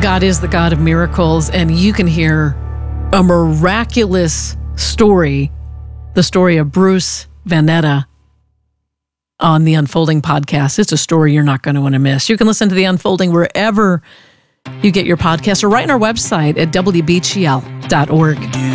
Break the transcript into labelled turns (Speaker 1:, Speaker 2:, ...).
Speaker 1: God is the God of miracles, and you can hear a miraculous story, the story of Bruce Vanetta, on the Unfolding podcast. It's a story you're not going to want to miss. You can listen to the Unfolding wherever you get your podcast, or right on our website at wbgl.org.